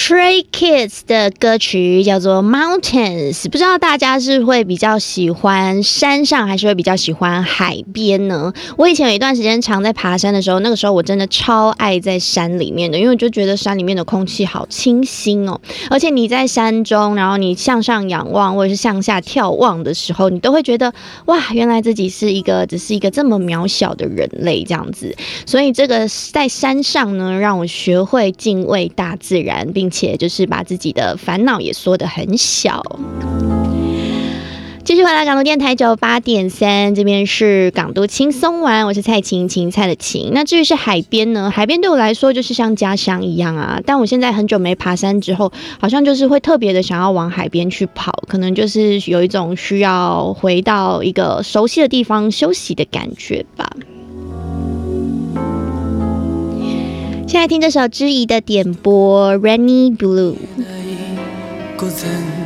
Stray Kids 的歌曲叫做 Mountains， 不知道大家是会比较喜欢山上还是会比较喜欢海边呢？我以前有一段时间常在爬山的时候，那个时候我真的超爱在山里面的，因为我就觉得山里面的空气好清新哦，而且你在山中，然后你向上仰望或者是向下眺望的时候，你都会觉得哇，原来自己只是一个这么渺小的人类这样子。所以这个在山上呢，让我学会敬畏大自然，并且就是把自己的烦恼也缩得很小。继续回来港都电台98.3，这边是港都轻松玩，我是蔡琴，芹菜的芹。那至于是海边呢，海边对我来说就是像家乡一样啊。但我现在很久没爬山之后，好像就是会特别的想要往海边去跑，可能就是有一种需要回到一个熟悉的地方休息的感觉吧。现在听这首知怡的点播《Rainy Blue》。